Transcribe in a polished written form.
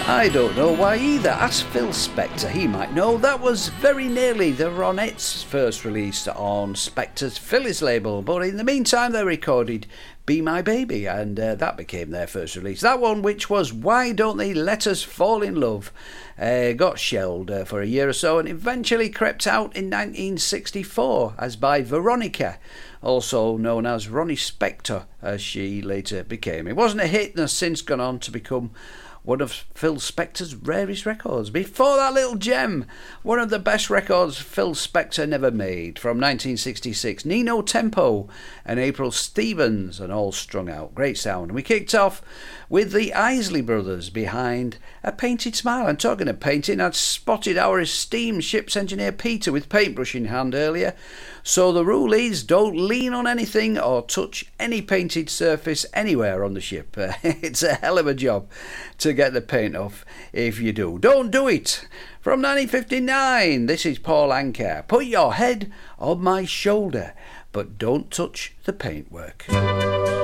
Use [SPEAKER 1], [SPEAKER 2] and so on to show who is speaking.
[SPEAKER 1] I don't know why either. Ask Phil Spector, he might know. That was very nearly the Ronettes' first release on Spector's Phillies label, but in the meantime they recorded Be My Baby, and that became their first release. That one, which was Why Don't They Let Us Fall in Love, got shelved for a year or so and eventually crept out in 1964 as by Veronica, also known as Ronnie Spector, as she later became. It wasn't a hit and has since gone on to become one of Phil Spector's rarest records. Before that, little gem, one of the best records Phil Spector never made, from 1966, Nino Tempo and April Stevens, and All Strung Out. Great sound. And we kicked off with the Isley Brothers behind A Painted Smile. And talking of painting, I'd spotted our esteemed ship's engineer Peter with paintbrush in hand earlier. So the rule is, don't lean on anything or touch any painted surface anywhere on the ship. It's a hell of a job to get the paint off if you do. Don't do it. From 1959, this is Paul Anka. Put your head on my shoulder, but don't touch the paintwork.